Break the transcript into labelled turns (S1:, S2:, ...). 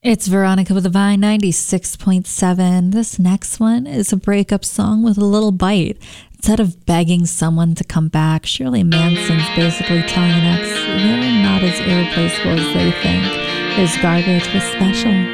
S1: It's Veronica with the Vine 96.7. This next one is a breakup song with a little bite. Instead of begging someone to come back, Shirley Manson's basically telling an ex they're not as irreplaceable as they think. Here's Garbage with Special.